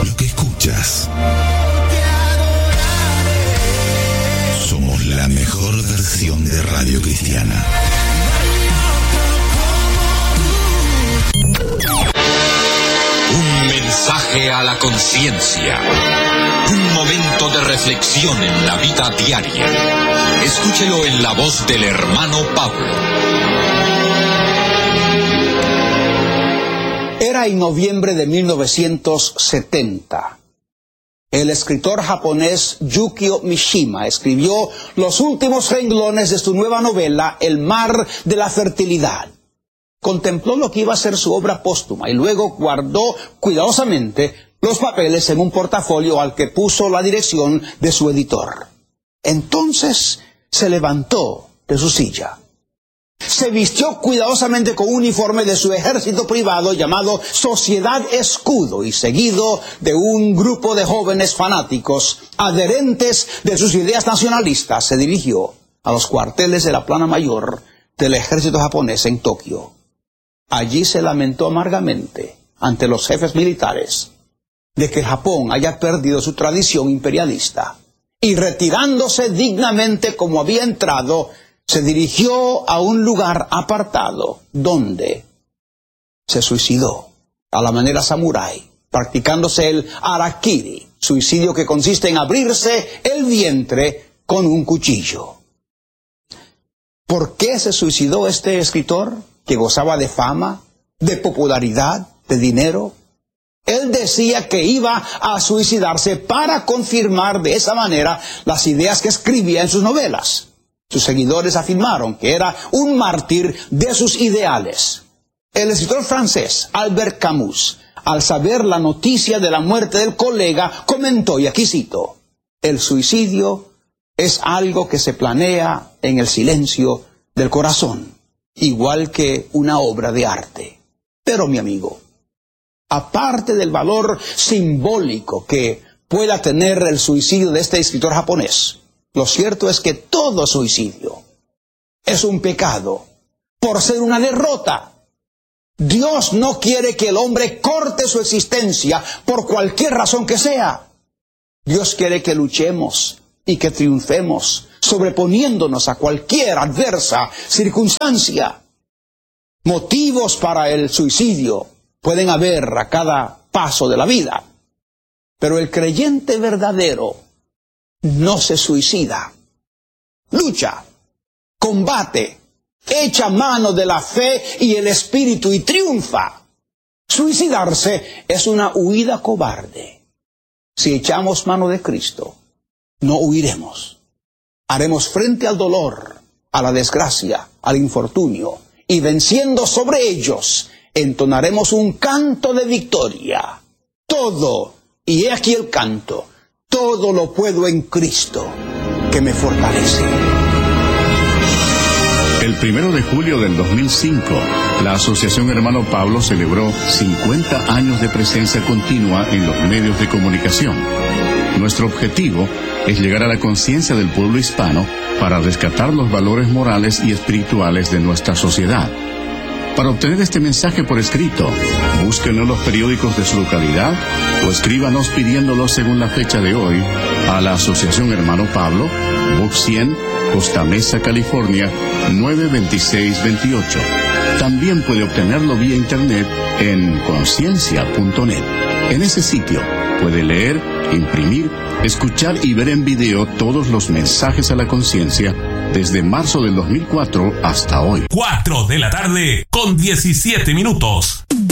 Lo que escuchas. Somos la mejor versión de Radio Cristiana. Un mensaje a la conciencia. Un momento de reflexión en la vida diaria. Escúchelo en la voz del hermano Pablo. Era en noviembre de 1970. El escritor japonés Yukio Mishima escribió los últimos renglones de su nueva novela, El mar de la fertilidad. Contempló lo que iba a ser su obra póstuma y luego guardó cuidadosamente los papeles en un portafolio al que puso la dirección de su editor. Entonces se levantó de su silla. Se vistió cuidadosamente con un uniforme de su ejército privado llamado Sociedad Escudo y seguido de un grupo de jóvenes fanáticos adherentes de sus ideas nacionalistas, se dirigió a los cuarteles de la plana mayor del ejército japonés en Tokio. Allí se lamentó amargamente ante los jefes militares de que Japón haya perdido su tradición imperialista y retirándose dignamente como había entrado, se dirigió a un lugar apartado donde se suicidó a la manera samurái, practicándose el harakiri, suicidio que consiste en abrirse el vientre con un cuchillo. ¿Por qué se suicidó este escritor que gozaba de fama, de popularidad, de dinero? Él decía que iba a suicidarse para confirmar de esa manera las ideas que escribía en sus novelas. Sus seguidores afirmaron que era un mártir de sus ideales. El escritor francés Albert Camus, al saber la noticia de la muerte del colega, comentó, y aquí cito: el suicidio es algo que se planea en el silencio del corazón, igual que una obra de arte. Pero, mi amigo, aparte del valor simbólico que pueda tener el suicidio de este escritor japonés, lo cierto es que todo suicidio es un pecado por ser una derrota. Dios no quiere que el hombre corte su existencia por cualquier razón que sea. Dios quiere que luchemos y que triunfemos, sobreponiéndonos a cualquier adversa circunstancia. Motivos para el suicidio pueden haber a cada paso de la vida, pero el creyente verdadero no se suicida. Lucha, combate, echa mano de la fe y el espíritu y triunfa. Suicidarse es una huida cobarde. Si echamos mano de Cristo, no huiremos. Haremos frente al dolor, a la desgracia, al infortunio, y venciendo sobre ellos, entonaremos un canto de victoria. Todo, y he aquí el canto, todo lo puedo en Cristo, que me fortalece. El 1 de julio del 2005, la Asociación Hermano Pablo celebró 50 años de presencia continua en los medios de comunicación. Nuestro objetivo es llegar a la conciencia del pueblo hispano para rescatar los valores morales y espirituales de nuestra sociedad. Para obtener este mensaje por escrito, búsquenos en los periódicos de su localidad o escríbanos pidiéndolo según la fecha de hoy a la Asociación Hermano Pablo, Box 100, Costa Mesa, California, 92628. También puede obtenerlo vía internet en conciencia.net. En ese sitio puede leer, imprimir, escuchar y ver en video todos los mensajes a la conciencia desde marzo del 2004 hasta hoy. 4 de la tarde con 17 minutos.